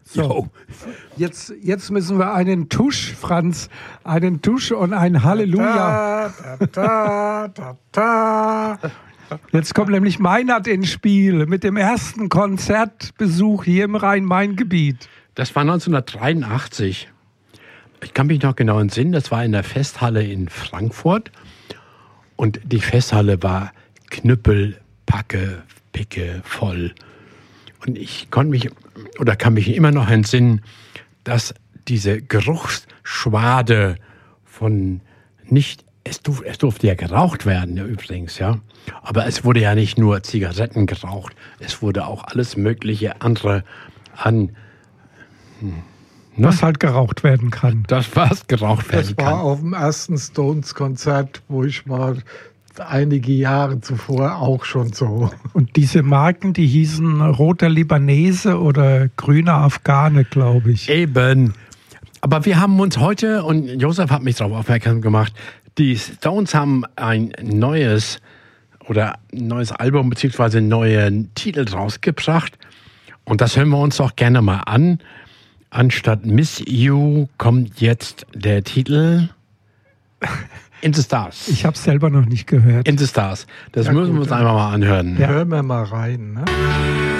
So, jetzt müssen wir einen Tusch, Franz, einen Tusch und ein Halleluja. Jetzt kommt nämlich Meinert ins Spiel mit dem ersten Konzertbesuch hier im Rhein-Main-Gebiet. Das war 1983. Ich kann mich noch genau entsinnen, das war in der Festhalle in Frankfurt. Und die Festhalle war knüppelpacke, picke voll. Und ich kann mich immer noch entsinnen, dass diese Geruchsschwade von es durfte ja geraucht werden, ja, übrigens, ja. Aber es wurde ja nicht nur Zigaretten geraucht, es wurde auch alles mögliche andere was halt geraucht werden kann. Das geraucht werden kann. Das war auf dem ersten Stones-Konzert, wo ich mal einige Jahre zuvor auch schon so. Und diese Marken, die hießen Roter Libanese oder Grüner Afghane, glaube ich. Eben. Aber wir haben uns heute, und Josef hat mich darauf aufmerksam gemacht, die Stones haben ein neues Album bzw. einen neuen Titel rausgebracht. Und das hören wir uns doch gerne mal an. Anstatt Miss You kommt jetzt der Titel In the Stars. Ich habe es selber noch nicht gehört. In the Stars. Das müssen wir uns einfach mal anhören. Ja. Hören wir mal rein. Ne?